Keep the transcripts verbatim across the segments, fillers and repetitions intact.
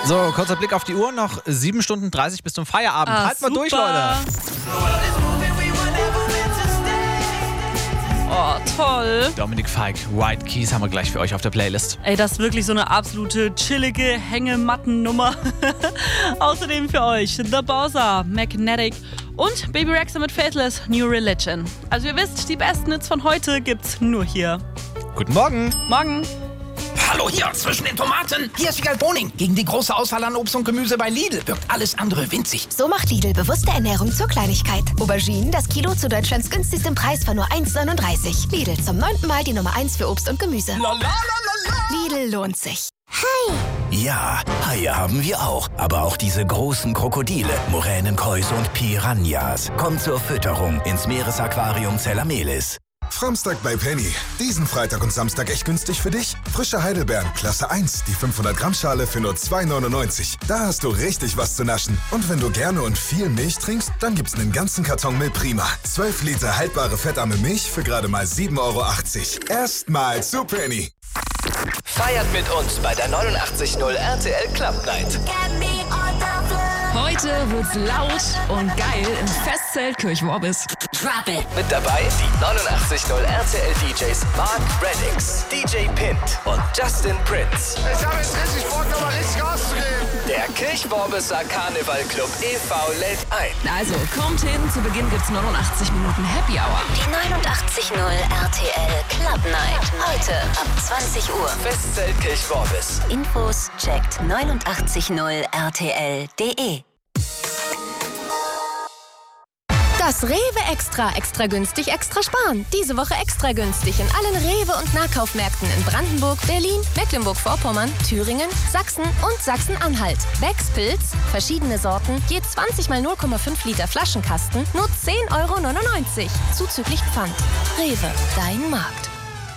So, kurzer Blick auf die Uhr. Noch sieben Stunden dreißig bis zum Feierabend. Ah, halt mal super. durch, Leute. Oh, toll. Dominik Fike, White Keys haben wir gleich für euch auf der Playlist. Ey, das ist wirklich so eine absolute chillige Hängemattennummer. Außerdem für euch The Bowser, Magnetic und Baby Rexha mit Faithless, New Religion. Also ihr wisst, die besten Hits von heute gibt's nur hier. Guten Morgen. Morgen. Hallo hier zwischen den Tomaten. Hier ist Wiegald Boning. Gegen die große Auswahl an Obst und Gemüse bei Lidl wirkt alles andere winzig. So macht Lidl bewusste Ernährung zur Kleinigkeit. Auberginen, das Kilo zu Deutschlands günstigstem Preis von nur eins neununddreißig. Lidl, zum neunten Mal die Nummer eins für Obst und Gemüse. Lidl lohnt sich. Ja, Haie haben wir auch. Aber auch diese großen Krokodile, Moränenkäuse und Piranhas. Kommt zur Fütterung ins Meeresaquarium Zellamelis. Framstag bei Penny. Diesen Freitag und Samstag echt günstig für dich? Frische Heidelbeeren, Klasse eins, die fünfhundert Gramm Schale für nur zwei neunundneunzig. Da hast du richtig was zu naschen. Und wenn du gerne und viel Milch trinkst, dann gibt's einen ganzen Karton Milch Prima. zwölf Liter haltbare fettarme Milch für gerade mal sieben Euro achtzig. Erstmal zu Penny. Feiert mit uns bei der neunundachtzig Komma null R T L Club Night. Heute wird's laut und geil im Festzelt Kirchworbis. Mit dabei die neunundachtzig Komma null R T L D Js Mark Reddix, D J Pint und Justin Prince. Ich habe jetzt richtig Bock, nochmal richtig Gas zu geben. Der Kirchworbisser Karneval Club e V lädt ein. Also kommt hin, zu Beginn gibt's neunundachtzig Minuten Happy Hour. Die neunundachtzig Komma null R T L Club Night. Heute ab zwanzig Uhr. Festzelt Kirchworbis. Infos checkt neunundachtzig Komma null R T L Punkt de. Das Rewe Extra, extra günstig, extra sparen. Diese Woche extra günstig in allen Rewe- und Nahkaufmärkten in Brandenburg, Berlin, Mecklenburg-Vorpommern, Thüringen, Sachsen und Sachsen-Anhalt. Becks Pilz, verschiedene Sorten, je zwanzig mal null Komma fünf Liter Flaschenkasten, nur zehn Euro neunundneunzig. Zuzüglich Pfand. Rewe, dein Markt.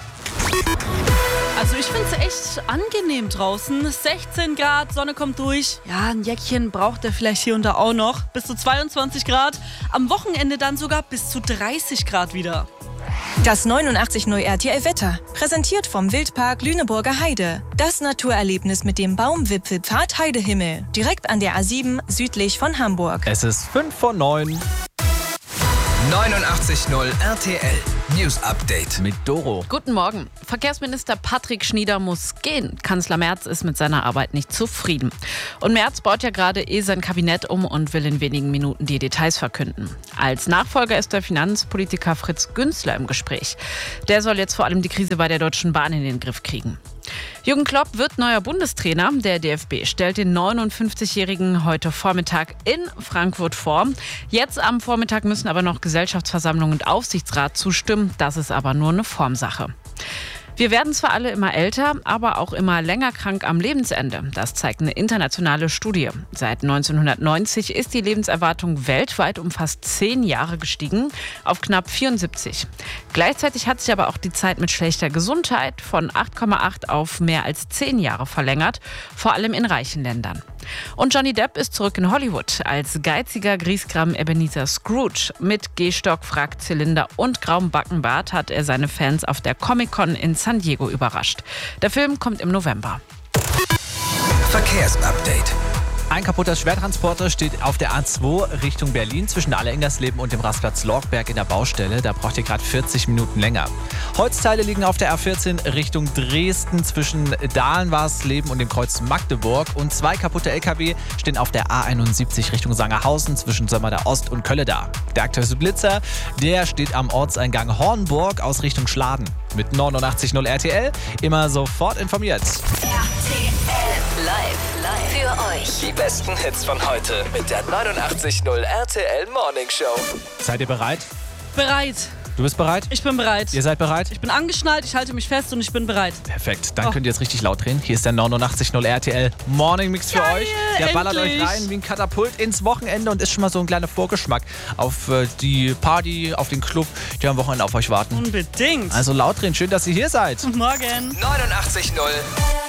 Also ich finde es echt angenehm draußen. sechzehn Grad, Sonne kommt durch. Ja, ein Jäckchen braucht er vielleicht hier und da auch noch. Bis zu zweiundzwanzig Grad. Am Wochenende dann sogar bis zu dreißig Grad wieder. Das neunundachtzig Komma null R T L Wetter. Präsentiert vom Wildpark Lüneburger Heide. Das Naturerlebnis mit dem Baumwipfelpfad Heidehimmel. Direkt an der A sieben südlich von Hamburg. Es ist fünf vor neun. neunundachtzig Komma null R T L News Update Mit Doro. Guten Morgen. Verkehrsminister Patrick Schnieder muss gehen. Kanzler Merz ist mit seiner Arbeit nicht zufrieden. Und Merz baut ja gerade eh sein Kabinett um und will in wenigen Minuten die Details verkünden. Als Nachfolger ist der Finanzpolitiker Fritz Günzler im Gespräch. Der soll jetzt vor allem die Krise bei der Deutschen Bahn in den Griff kriegen. Jürgen Klopp wird neuer Bundestrainer. Der D F B stellt den neunundfünfzigjährigen heute Vormittag in Frankfurt vor. Jetzt am Vormittag müssen aber noch Gesellschaftsversammlung und Aufsichtsrat zustimmen. Das ist aber nur eine Formsache. Wir werden zwar alle immer älter, aber auch immer länger krank am Lebensende. Das zeigt eine internationale Studie. Seit neunzehnhundertneunzig ist die Lebenserwartung weltweit um fast zehn Jahre gestiegen, auf knapp vierundsiebzig. Gleichzeitig hat sich aber auch die Zeit mit schlechter Gesundheit von acht Komma acht auf mehr als zehn Jahre verlängert, vor allem in reichen Ländern. Und Johnny Depp ist zurück in Hollywood als geiziger Griesgram Ebenezer Scrooge. Mit Gehstock, Frackzylinder und grauem Backenbart hat er seine Fans auf der Comic-Con in San Diego überrascht. Der Film kommt im November. Verkehrsupdate. Ein kaputter Schwertransporter steht auf der A zwei Richtung Berlin zwischen Aller-Ingersleben und dem Rastplatz Lorchberg in der Baustelle. Da braucht ihr gerade vierzig Minuten länger. Holzteile liegen auf der A vierzehn Richtung Dresden zwischen Dahlenwarsleben und dem Kreuz Magdeburg. Und zwei kaputte L K W stehen auf der A einundsiebzig Richtung Sangerhausen zwischen Sömmerda Ost und Kölleda. Der aktuelle Blitzer, der steht am Ortseingang Hornburg aus Richtung Schladen. Mit neunundachtzig Komma null R T L immer sofort informiert. R T L live, live für euch. Die besten Hits von heute mit der neunundachtzig Komma null R T L Morning Show. Seid ihr bereit? Bereit. Du bist bereit? Ich bin bereit. Ihr seid bereit? Ich bin angeschnallt, ich halte mich fest und ich bin bereit. Perfekt, dann Oh. könnt ihr jetzt richtig laut drehen. Hier ist der neunundachtzig Komma null R T L Morning Mix für Geil, euch. Der ballert endlich. euch rein wie ein Katapult ins Wochenende und ist schon mal so ein kleiner Vorgeschmack auf äh, die Party, auf den Club, die am Wochenende auf euch warten. Unbedingt. Also laut drehen, schön, dass ihr hier seid. Morgen. neunundachtzig Komma null